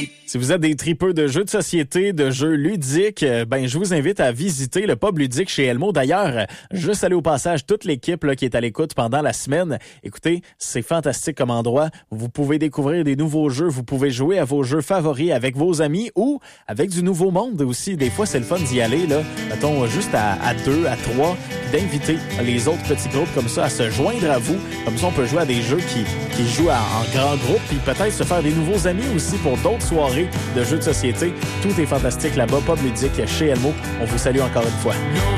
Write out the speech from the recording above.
Si vous êtes des tripeux de jeux de société, de jeux ludiques, je vous invite à visiter le pub ludique chez Elmo. D'ailleurs, juste aller au passage, toute l'équipe là, qui est à l'écoute pendant la semaine. Écoutez, c'est fantastique comme endroit. Vous pouvez découvrir des nouveaux jeux. Vous pouvez jouer à vos jeux favoris avec vos amis ou avec du nouveau monde aussi. Des fois, c'est le fun d'y aller, là. Mettons, juste à 2, à 3, d'inviter les autres petits groupes comme ça à se joindre à vous. Comme ça, on peut jouer à des jeux qui jouent en grand groupe puis peut-être se faire des nouveaux amis aussi pour d'autres soirées de jeux de société. Tout est fantastique là-bas, pub ludique chez Elmo. On vous salue encore une fois.